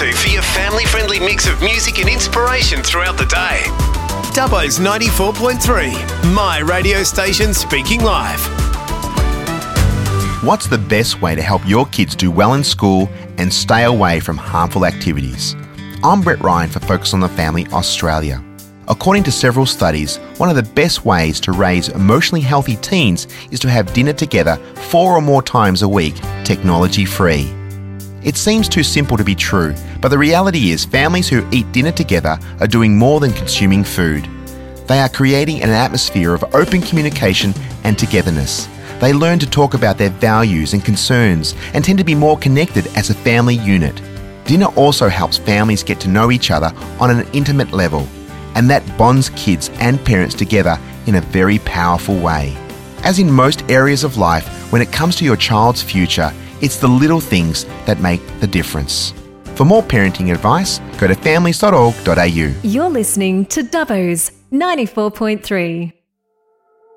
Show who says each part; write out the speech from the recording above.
Speaker 1: to for your family-friendly mix of music and inspiration throughout the day. Dubbo's 94.3, my radio station speaking live.
Speaker 2: What's the best way to help your kids do well in school and stay away from harmful activities? I'm Brett Ryan for Focus on the Family Australia. According to several studies, one of the best ways to raise emotionally healthy teens is to have dinner together 4 or more times a week, technology-free. It seems too simple to be true, but the reality is families who eat dinner together are doing more than consuming food. They are creating an atmosphere of open communication and togetherness. They learn to talk about their values and concerns and tend to be more connected as a family unit. Dinner also helps families get to know each other on an intimate level, and that bonds kids and parents together in a very powerful way. As in most areas of life, when it comes to your child's future, it's the little things that make the difference. For more parenting advice, go to families.org.au.
Speaker 3: You're listening to Dubbo's 94.3.